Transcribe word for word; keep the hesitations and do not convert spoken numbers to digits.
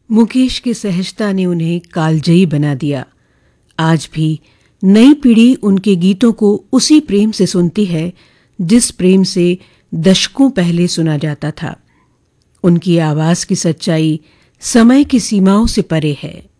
मुकेश की सहजता ने उन्हें कालजयी बना दिया। आज भी नई पीढ़ी उनके गीतों को उसी प्रेम से सुनती है जिस प्रेम से दशकों पहले सुना जाता था। उनकी आवाज की सच्चाई समय की सीमाओं से परे है।